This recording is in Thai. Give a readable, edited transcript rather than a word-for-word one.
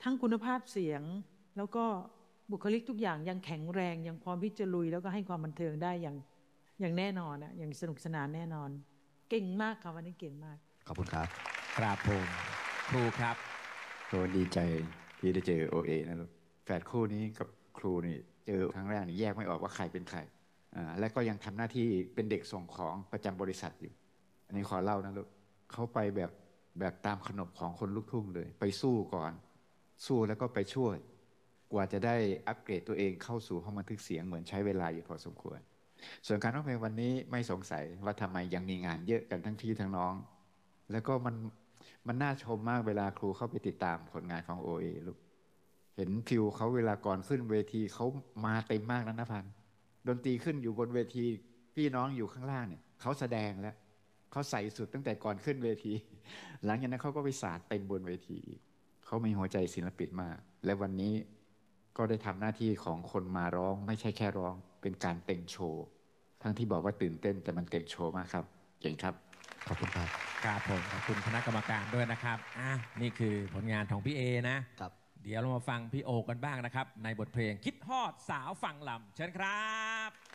ทั้งคุณภาพเสียงแล้วก็บุคลิกทุกอย่างยังแข็งแรงยังพร้อมที่จะลุยแล้วก็ให้ความบันเทิงได้อย่างแน่นอนอ่ะอย่างสนุกสนานแน่นอนเก่งมากค่ะวันนี้เก่งมากขอบคุณครับครับผมครูครับโอ้ดีใจที่ได้เจอโอเอนะลูกแฝดคู่นี้กับครูนี่เจอครั้งแรกนี่แยกไม่ออกว่าใครเป็นใครและก็ยังทำหน้าที่เป็นเด็กส่งของประจำบริษัทอยู่อันนี้ขอเล่านะลูกเขาไปแบบตามขนบของคนลูกทุ่งเลยไปสู้ก่อนสู้แล้วก็ไปช่วยกว่าจะได้อัปเกรดตัวเองเข้าสู่ห้องบันทึกเสียงเหมือนใช้เวลาอยู่พอสมควรส่วนการร้องเพลงวันนี้ไม่สงสัยว่าทำไมยังมีงานเยอะกันทั้งพี่ทั้งน้องแล้วก็มันน่าชมมากเวลาครูเข้าไปติดตามผลงานของโอเอลูกเห็นฟิวเขาเวลาก่อนขึ้นเวทีเขามาเต็มมากนะพันดนตรีขึ้นอยู่บนเวทีพี่น้องอยู่ข้างล่างเนี่ยเขาแสดงแล้วเขาใส่สุดตั้งแต่ก่อนขึ้นเวทีหลังจากนั้นเขาก็ไปสาดเต็มบนเวทีเขามีหัวใจศิลปินมากและวันนี้ก็ได้ทำหน้าที่ของคนมาร้องไม่ใช่แค่ร้องเป็นการเต่งโชว์ทั้งที่บอกว่าตื่นเต้นแต่มันเต่งโชว์มากครับเก่งครับขอบคุณครับครับผมขอบคุณคณะกรรมการด้วยนะครับนี่คือผลงานของพี่เอนะครับเดี๋ยวเรามาฟังพี่โอกันบ้างนะครับในบทเพลงคิดฮอดสาวฝั่งลำเชิญครับ